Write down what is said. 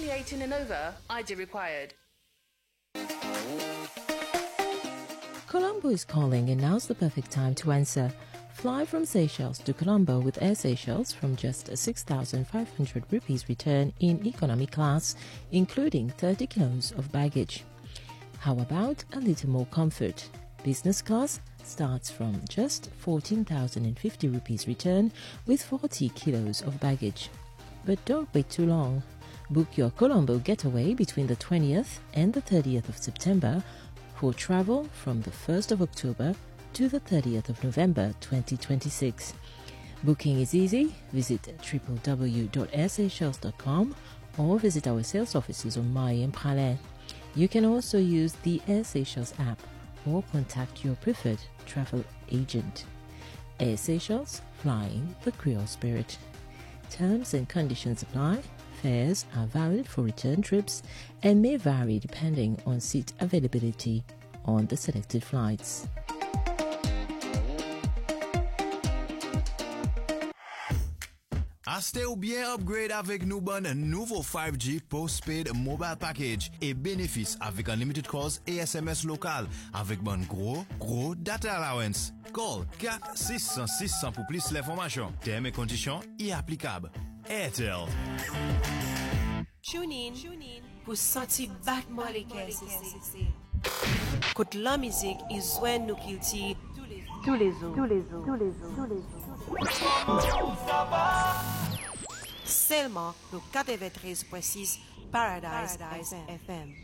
Strictly 18 and over, ID required. Colombo is calling and now's the perfect time to answer. Fly from Seychelles to Colombo with Air Seychelles from just 6,500 rupees return in economy class, including 30 kilos of baggage. How about a little more comfort? Business class starts from just 14,050 rupees return with 40 kilos of baggage. But don't wait too long. Book your Colombo getaway between the 20th and the 30th of September for travel from the 1st of October to the 30th of November 2026. Booking is easy. Visit www.airseychelles.com or visit our sales offices on Maille and Praslin. You can also use the Air Seychelles app or contact your preferred travel agent. Air Seychelles, flying the Creole spirit. Terms and conditions apply. Fares are valid for return trips and may vary depending on seat availability on the selected flights. Aste ou bien upgrade avec nous bon nouveau 5G postpaid mobile package et bénéfice avec unlimited calls et SMS local avec bon gros data allowance. Call 4-600-600 pour plus d'informations. Termes et conditions y applicables. Airtel. Tune in pour sentir battement les caisses. Côte la musique est joint nous kilti tous les jours. Seulement le 93.6 Paradise FM.